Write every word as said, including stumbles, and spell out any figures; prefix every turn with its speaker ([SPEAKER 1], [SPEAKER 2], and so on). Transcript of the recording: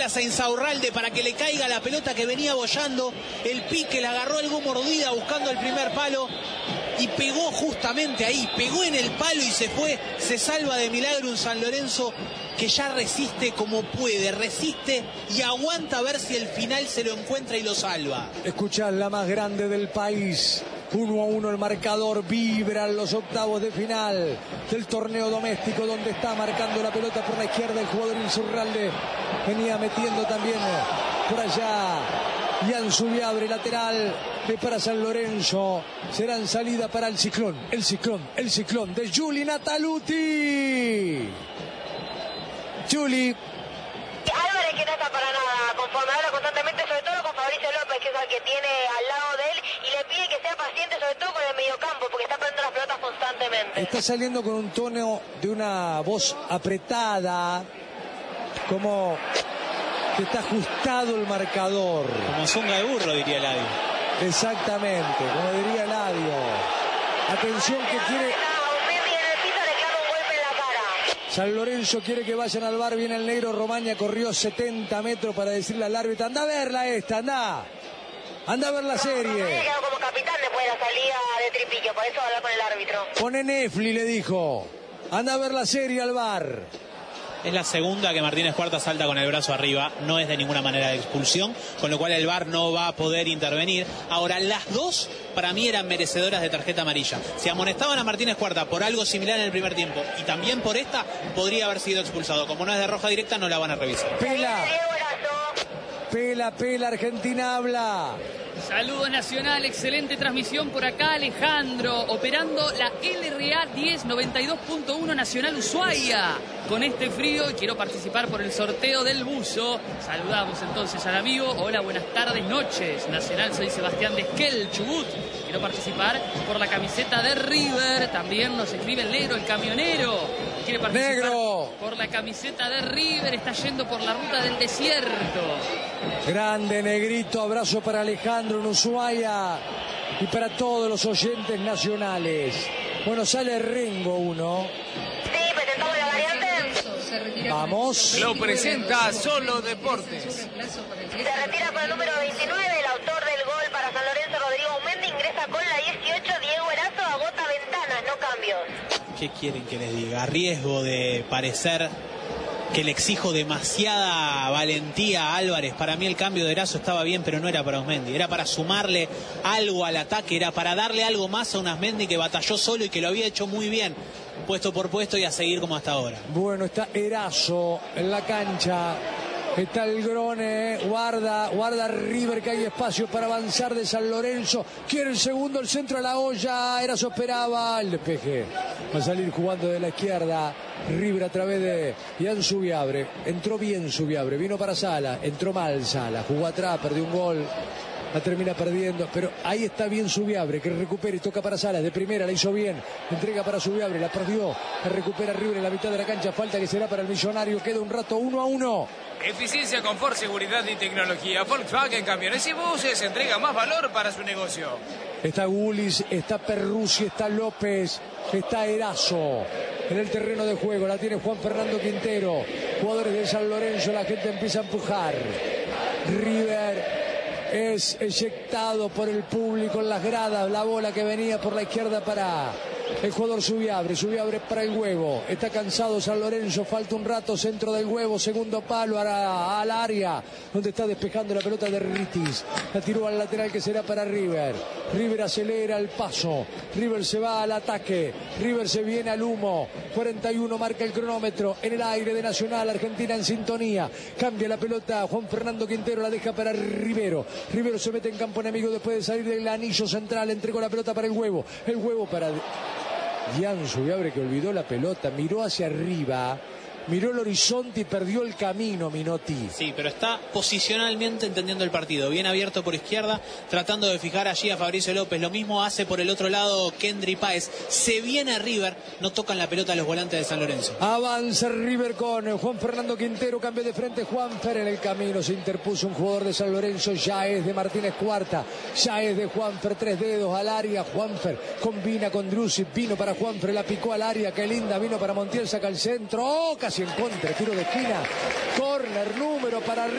[SPEAKER 1] Arias a Insaurralde para que le caiga la pelota que venía boyando. El pique, la agarró algo mordida buscando el primer palo y pegó justamente ahí, pegó en el palo y se fue. Se salva de milagro un San Lorenzo que ya resiste como puede, resiste y aguanta a ver si el final se lo encuentra y lo salva.
[SPEAKER 2] Escuchad, la más grande del país. Uno a uno el marcador, vibran los octavos de final del torneo doméstico, donde está marcando la pelota por la izquierda el jugador Insaurralde. Venía metiendo también por allá Ian Zubiabre, lateral para San Lorenzo. Será en salida para el ciclón, el ciclón, el ciclón de Juli Nataluti. Juli.
[SPEAKER 3] Álvarez, que no está para nada conforme habla constantemente, sobre todo con Fabricio López, que es el que tiene al lado de él, y le pide que sea paciente, sobre todo con el mediocampo, porque está perdiendo las pelotas constantemente.
[SPEAKER 2] Está saliendo con un tono de una voz apretada, como que está ajustado el marcador.
[SPEAKER 1] Como zunga de burro, diría Eladio.
[SPEAKER 2] Exactamente, como diría Eladio. Atención que quiere... San Lorenzo quiere que vayan al bar, viene el negro Romaña, corrió setenta metros para decirle al árbitro, anda a verla esta, anda, anda a ver la serie.
[SPEAKER 3] Romaña quedó como capitán después de la salida de Tripillo, por eso va a hablar con el árbitro.
[SPEAKER 2] Pone Nefli, le dijo, anda a ver la serie al bar.
[SPEAKER 1] Es la segunda que Martínez Cuarta salta con el brazo arriba, no es de ninguna manera de expulsión, con lo cual el V A R no va a poder intervenir. Ahora, las dos para mí eran merecedoras de tarjeta amarilla. Si amonestaban a Martínez Cuarta por algo similar en el primer tiempo y también por esta, podría haber sido expulsado. Como no es de roja directa, no la van a revisar.
[SPEAKER 2] Pela, pela, pela, Argentina habla.
[SPEAKER 4] Saludos Nacional, excelente transmisión por acá, Alejandro, operando la L R A diez noventa y dos punto uno Nacional Ushuaia. Con este frío y quiero participar por el sorteo del buzo. Saludamos entonces al amigo. Hola, buenas tardes, noches. Nacional, soy Sebastián de Esquel, Chubut. Quiero participar por la camiseta de River. También nos escribe el negro, el camionero. Quiere participar
[SPEAKER 2] Negro.
[SPEAKER 4] por la camiseta de River. Está yendo por la ruta del desierto.
[SPEAKER 2] Grande, negrito, abrazo para Alejandro en Ushuaia y para todos los oyentes nacionales. Bueno, sale Rengo uno.
[SPEAKER 3] Sí, presentamos la variante.
[SPEAKER 2] Vamos.
[SPEAKER 5] Lo presenta Solo Deportes.
[SPEAKER 3] Se retira con el número veintinueve, el autor del gol para San Lorenzo, Rodrigo Aumendi. Ingresa con la dieciocho, Diego Erazo. Agota ventanas, no cambios.
[SPEAKER 1] ¿Qué quieren que les diga? A riesgo de parecer que le exijo demasiada valentía a Álvarez. Para mí el cambio de Erazo estaba bien, pero no era para Aumendi. Era para sumarle algo al ataque, era para darle algo más a un Aumendi que batalló solo y que lo había hecho muy bien, puesto por puesto, y a seguir como hasta ahora.
[SPEAKER 2] Bueno, está Erazo en la cancha. Está el Grone, guarda, guarda River, que hay espacio para avanzar de San Lorenzo. Quiere el segundo, el centro a la olla. Erazo esperaba el despeje. Va a salir jugando de la izquierda River a través de Ian Zubiabre. Entró bien Zubiabre, vino para Sala, entró mal Sala, jugó atrás, perdió un gol. La termina perdiendo, pero ahí está bien Zubiabre, que recupera y toca para Salas, de primera, la hizo bien, entrega para Zubiabre, la perdió, la recupera River en la mitad de la cancha, falta que será para el Millonario, queda un rato uno a uno.
[SPEAKER 5] Eficiencia, confort, seguridad y tecnología. Volkswagen Camiones y Buses entrega más valor para su negocio.
[SPEAKER 2] Está Gulis, está Perruzzi, está López, está Erazo en el terreno de juego, la tiene Juan Fernando Quintero, jugadores de San Lorenzo, la gente empieza a empujar. River es eyectado por el público en las gradas, la bola que venía por la izquierda para el jugador Zubiabre, Zubiabre para el Huevo, está cansado San Lorenzo, falta un rato, centro del Huevo, segundo palo a, al área, donde está despejando la pelota de Ritis, la tiró al lateral que será para River, River acelera el paso, River se va al ataque, River se viene al humo, cuarenta y uno marca el cronómetro, en el aire de Nacional, Argentina en sintonía, cambia la pelota, Juan Fernando Quintero la deja para Rivero, Rivero se mete en campo enemigo después de salir del anillo central, entregó la pelota para el Huevo, el Huevo para Ian Zubiabre, que olvidó la pelota, miró hacia arriba, miró el horizonte y perdió el camino, Minotti.
[SPEAKER 1] Sí, pero está posicionalmente entendiendo el partido, bien abierto por izquierda, tratando de fijar allí a Fabricio López. Lo mismo hace por el otro lado Kendry Páez. Se viene a River, no tocan la pelota a los volantes de San Lorenzo.
[SPEAKER 2] Avanza River con Juan Fernando Quintero, cambio de frente Juanfer, en el camino se interpuso un jugador de San Lorenzo, ya es de Martínez Cuarta, ya es de Juanfer, tres dedos al área, Juanfer combina con Drussi, vino para Juanfer, la picó al área, qué linda, vino para Montiel, saca el centro, oh, casi en contra, tiro de esquina, córner número para